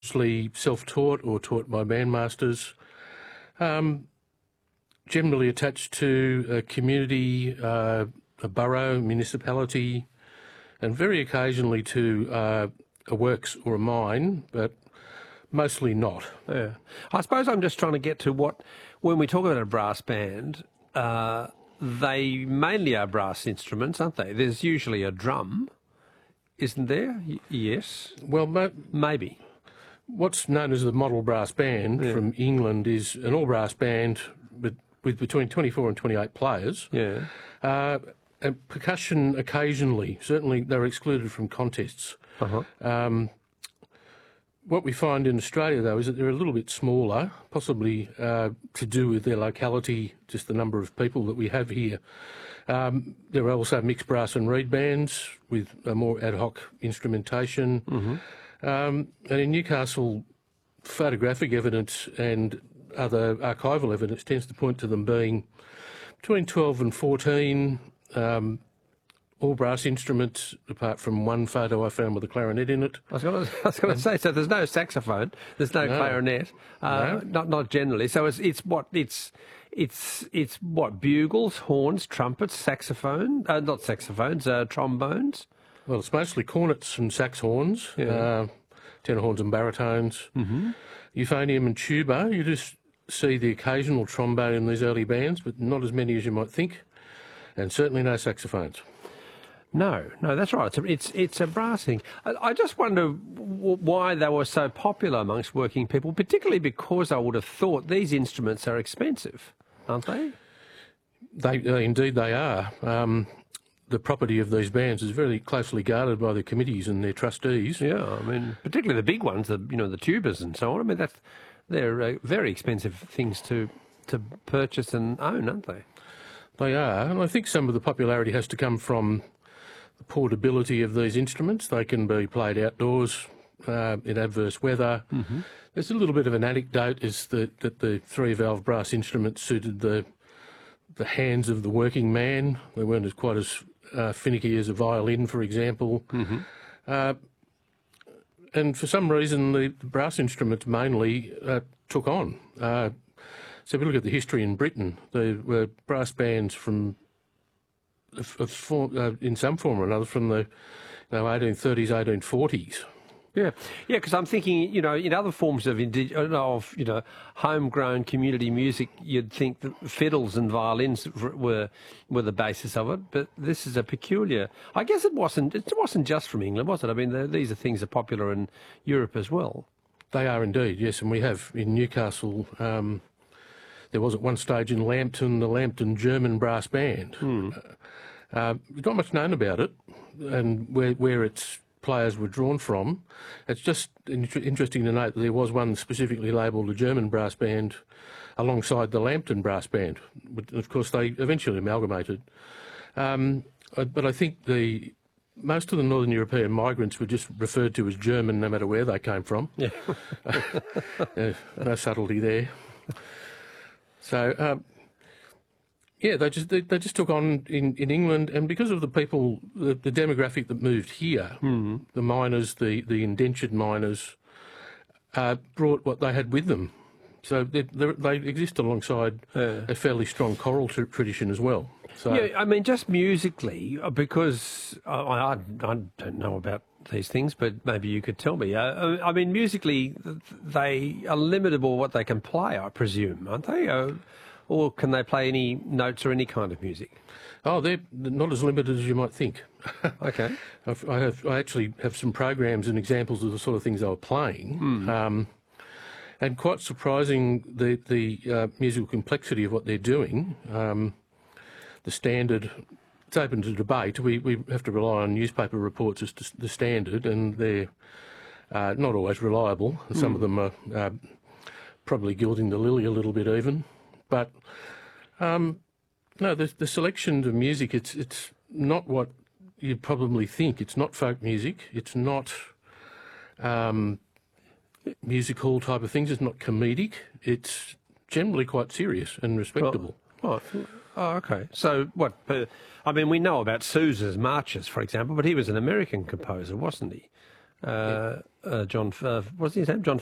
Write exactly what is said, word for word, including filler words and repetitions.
mostly self-taught or taught by bandmasters, um, generally attached to a community, uh, a borough, municipality, and very occasionally to uh, a works or a mine, but mostly not. Yeah. I suppose I'm just trying to get to what, when we talk about a brass band, uh, they mainly are brass instruments, aren't they? There's usually a drum, isn't there? Y yes. Well, mo maybe. What's known as the model brass band yeah. from England is an all-brass band with, with between twenty-four and twenty-eight players. Yeah. Uh, and percussion occasionally. Certainly they're excluded from contests. Uh-huh. Um, what we find in Australia, though, is that they're a little bit smaller, possibly uh, to do with their locality, just the number of people that we have here. Um, there are also mixed brass and reed bands with a more ad hoc instrumentation. Mm-hmm. um, and in Newcastle, photographic evidence and other archival evidence tends to point to them being between twelve and fourteen, um, all brass instruments, apart from one photo I found with a clarinet in it. I was going to, I was going to say, so there's no saxophone, there's no, no. clarinet, uh, no. not not generally. So it's it's what it's it's it's what bugles, horns, trumpets, saxophone, uh, not saxophones, uh, trombones. Well, it's mostly cornets and sax horns, yeah. uh, tenor horns and baritones, mm-hmm. euphonium and tuba. You just see the occasional trombone in these early bands, but not as many as you might think, and certainly no saxophones. No, no, that's right. It's a, it's, it's a brass thing. I, I just wonder w why they were so popular amongst working people, particularly because I would have thought these instruments are expensive, aren't they? They uh, indeed they are. Um, the property of these bands is very closely guarded by the committees and their trustees. Yeah, I mean, particularly the big ones, the you know the tubas and so on. I mean, that's they're uh, very expensive things to to purchase and own, aren't they? They are, and I think some of the popularity has to come from the portability of these instruments. They can be played outdoors uh, in adverse weather. Mm-hmm. There's a little bit of an anecdote is that, that the three-valve brass instruments suited the the hands of the working man. They weren't as quite as uh, finicky as a violin, for example. Mm-hmm. uh, and for some reason, the, the brass instruments mainly uh, took on. Uh, so if we look at the history in Britain, there were brass bands from Of, of form, uh, in some form or another from the you know, eighteen thirties, eighteen forties. Yeah, yeah, because I'm thinking, you know, in other forms of, of, you know, homegrown community music, you'd think that fiddles and violins were were the basis of it, but this is a peculiar. I guess it wasn't. It wasn't just from England, was it? I mean, these are things that are popular in Europe as well. They are indeed, yes, and we have in Newcastle. Um, there was at one stage in Lambton the Lambton German Brass Band. Hmm. Uh, there's not much known about it and where, where its players were drawn from. It's just in interesting to note that there was one specifically labelled a German brass band alongside the Lambton Brass Band. But of course, they eventually amalgamated. Um, but I think the most of the Northern European migrants were just referred to as German no matter where they came from. Yeah. uh, no subtlety there. So... Um, Yeah, they just they, they just took on in, in England, and because of the people, the, the demographic that moved here, mm-hmm. the miners, the, the indentured miners, uh, brought what they had with them. So they, they, they exist alongside yeah. a fairly strong choral tra tradition as well. So, yeah, I mean, just musically, because I, I, I don't know about these things, but maybe you could tell me. Uh, I mean, musically, they are limited by what they can play, I presume, aren't they? Uh, Or can they play any notes or any kind of music? Oh, they're not as limited as you might think. Okay. I've, I have. I actually have some programs and examples of the sort of things they were playing, mm. um, and quite surprising the the uh, musical complexity of what they're doing. Um, the standard. It's open to debate. We we have to rely on newspaper reports as to the standard, and they're uh, not always reliable. Some mm. of them are uh, probably gilding the lily a little bit even. But um, no, the, the selection of music, it's it's not what you probably think. It's not folk music. It's not um, music hall type of things. It's not comedic. It's generally quite serious and respectable. Well, oh, oh, okay. So what? Uh, I mean, we know about Sousa's marches, for example, but he was an American composer, wasn't he? Uh, yeah. uh, John, uh, what's his name? John